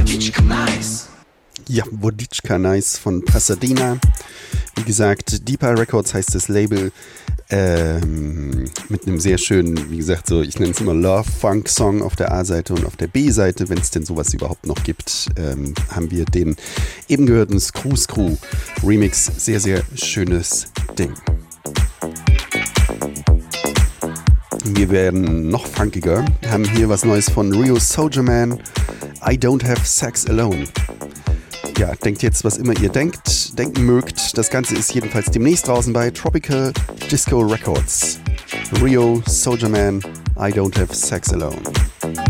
Ja, Woditschka Nice von Pasadena. Wie gesagt, Deeper Records heißt das Label. Mit einem sehr schönen, wie gesagt, so ich nenne es immer Love-Funk-Song auf der A-Seite und auf der B-Seite, wenn es denn sowas überhaupt noch gibt, haben wir den eben gehörten Screw Remix. Sehr, sehr schönes Ding. Wir werden noch funkiger, haben hier was Neues von Rio Soldier Man, I Don't Have Sex Alone. Ja, denkt jetzt, was immer ihr denken mögt. Das Ganze ist jedenfalls demnächst draußen bei Tropical Disco Records. Rio Soldier Man, I Don't Have Sex Alone.